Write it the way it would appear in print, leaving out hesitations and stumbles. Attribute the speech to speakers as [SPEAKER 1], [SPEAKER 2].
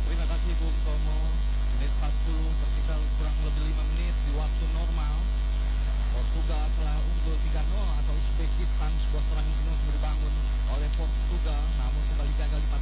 [SPEAKER 1] terima kasih Bung Tomo. Menit 40 tersisa kurang lebih 5 menit di waktu normal. Portugal telah unggul 3-0 atau Uzbekistan, sebuah serangan penuh dibangun oleh Portugal, namun kembali gagal di